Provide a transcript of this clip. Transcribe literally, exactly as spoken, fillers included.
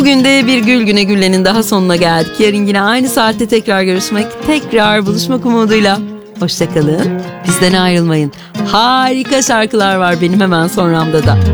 Bugün de bir Gül Güne Güllen'in daha sonuna geldik. Yarın yine aynı saatte tekrar görüşmek, tekrar buluşmak umuduyla. Hoşçakalın, bizden ayrılmayın. Harika şarkılar var benim hemen sonramda da.